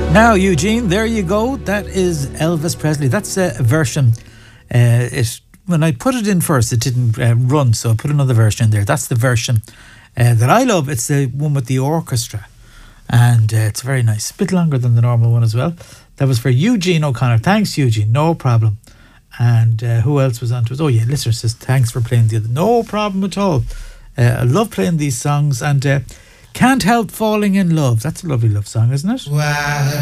Now, Eugene, there you go. That is Elvis Presley. That's a version. When I put it in first, it didn't run, so I put another version in there. That's the version that I love. It's the one with the orchestra, and it's very nice. A bit longer than the normal one as well. That was for Eugene O'Connor. Thanks, Eugene. No problem. And who else was on to it? Oh, yeah, listener says, thanks for playing the other. No problem at all. I love playing these songs, and Can't Help Falling in Love. That's a lovely love song, isn't it? Wow.